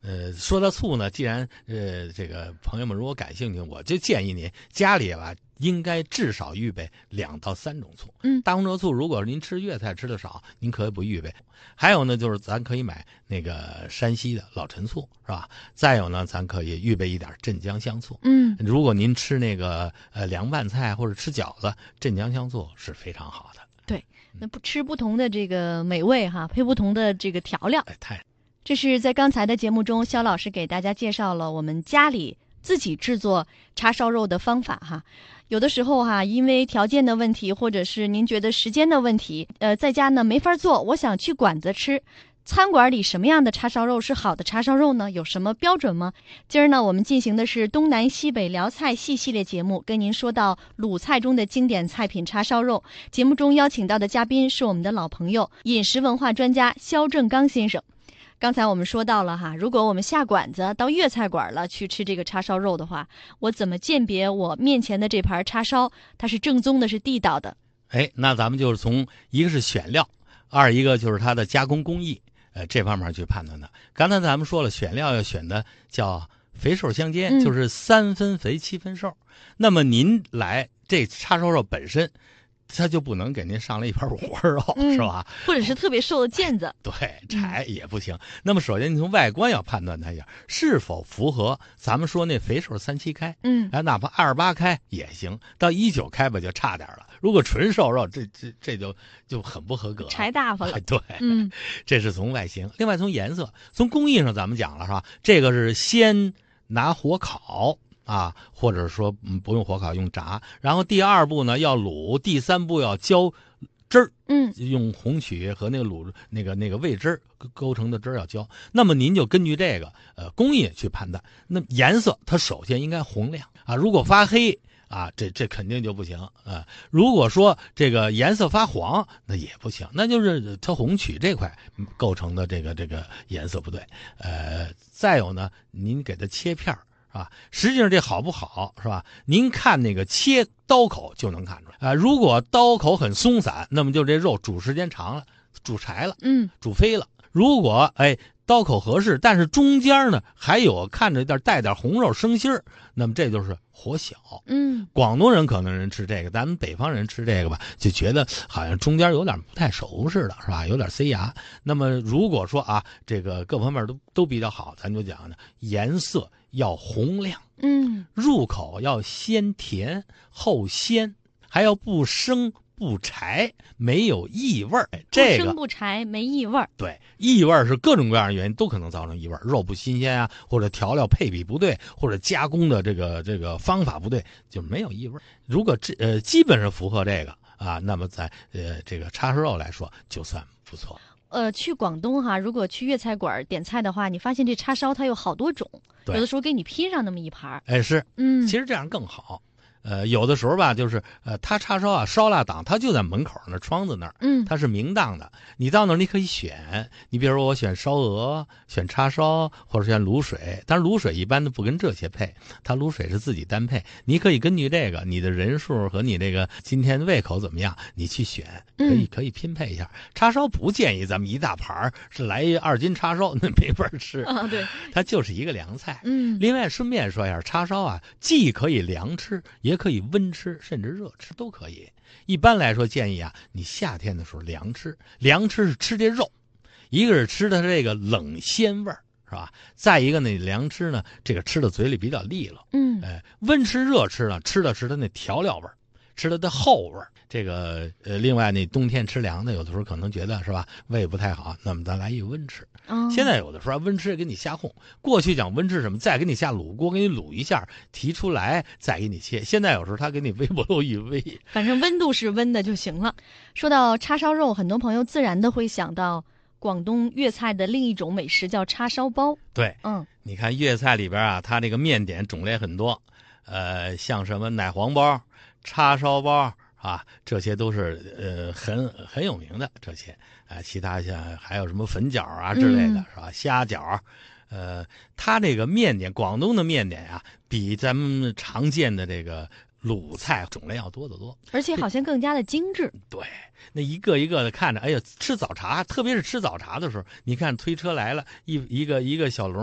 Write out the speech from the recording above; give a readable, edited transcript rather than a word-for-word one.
说到醋呢，既然这个朋友们如果感兴趣，我就建议您家里吧应该至少预备2到3种醋。大红浙醋如果您吃粤菜吃的少，您可以不预备。还有呢，就是咱可以买那个山西的老陈醋，是吧？再有呢，咱可以预备一点镇江香醋。如果您吃那个凉拌菜或者吃饺子，镇江香醋是非常好的。 对，那不吃不同的这个美味哈，配不同的这个调料。这是在刚才的节目中，肖老师给大家介绍了我们家里自己制作叉烧肉的方法哈。有的时候哈，因为条件的问题，或者是您觉得时间的问题，在家呢没法做，我想去馆子吃。餐馆里什么样的叉烧肉是好的叉烧肉呢？有什么标准吗？今儿呢，我们进行的是东南西北辽菜系列节目，跟您说到鲁菜中的经典菜品叉烧肉。节目中邀请到的嘉宾是我们的老朋友，饮食文化专家肖正刚先生。刚才我们说到了哈，如果我们下馆子到粤菜馆了去吃这个叉烧肉的话，我怎么鉴别我面前的这盘叉烧它是正宗的，是地道的？ 那咱们就是从一个是选料，二一个就是它的加工工艺，这方面去判断的。刚才咱们说了，选料要选的叫肥瘦相间，就是3分肥7分瘦。那么您来这叉烧肉本身，它就不能给您上来一盘五花肉，是吧？ 或者是特别瘦的腱子， 对，柴也不行。那么首先你从外观要判断它一下是否符合咱们说那肥瘦3、7开，哪怕28开也行，到19开吧就差点了。如果纯瘦肉，这就很不合格， 柴大发了。 对，这是从外形。另外从颜色，从工艺上咱们讲了是吧？这个是先拿火烤。或者说不用火烤，用炸。然后第2步呢要卤，第3步要浇汁儿，用红曲和那个卤那个味汁勾成的汁儿要浇。那么您就根据这个工艺去判断。那颜色它首先应该红亮如果发黑这肯定就不行如果说这个颜色发黄，那也不行，那就是它红曲这块构成的这个颜色不对。再有呢，您给它切片儿。实际上这好不好是吧？您看那个切刀口就能看出来如果刀口很松散，那么就这肉煮时间长了，煮柴了，煮飞了。如果刀口合适，但是中间呢还有看着带点红肉生心儿，那么这就是火小。广东人可能人吃这个，咱们北方人吃这个吧，就觉得好像中间有点不太熟似的，是吧？有点塞牙。那么如果说这个各方面都比较好，咱就讲呢，颜色要红亮，入口要先甜后鲜，还要不生不柴，没有异味儿。这个不生不柴，没异味儿。 对，异味儿是各种各样的原因都可能造成异味儿，肉不新鲜或者调料配比不对，或者加工的这个方法不对，就没有异味儿。如果基本上符合这个那么在这个叉烧肉来说就算不错。 去广东如果去粤菜馆点菜的话，你发现这叉烧它有好多种，有的时候给你拼上那么一盘。 是，其实这样更好。有的时候吧，就是他叉烧烧腊档，他就在门口那窗子那儿，他是明档的。你到那儿你可以选，你比如说我选烧鹅，选叉烧，或者选卤水。但是卤水一般都不跟这些配，它卤水是自己单配。你可以根据这个你的人数和你这个今天的胃口怎么样，你去选，可以拼配一下。叉烧不建议咱们一大盘是来2斤叉烧，那没法吃对， 它就是一个凉菜。另外顺便说一下，叉烧既可以凉吃，也可以温吃，甚至热吃都可以。一般来说建议你夏天的时候凉吃是吃这肉，一个是吃的这个冷鲜味儿，是吧？再一个呢，凉吃呢，这个吃到嘴里比较利落。温吃热吃呢，吃的是它那调料味儿，吃它的后味儿。这个另外那冬天吃凉的，有的时候可能觉得是吧，胃不太好，那么咱来一温吃。现在有的时候温吃给你下烘，过去讲温吃什么，再给你下卤锅，给你卤一下，提出来再给你切。现在有时候他给你微波炉一煨， 反正温度是温的就行了。说到叉烧肉，很多朋友自然的会想到广东粤菜的另一种美食叫叉烧包。 对，你看粤菜里边它这个面点种类很多，像什么奶黄包、叉烧包这些都是很有名的这些其他像还有什么粉饺之类的，是吧？虾饺，它这个面点，广东的面点比咱们常见的这个鲁菜种类要多得多， 而且好像更加的精致。 对，那一个一个的看着，哎呀，吃早茶，特别是吃早茶的时候，你看推车来了一个小笼。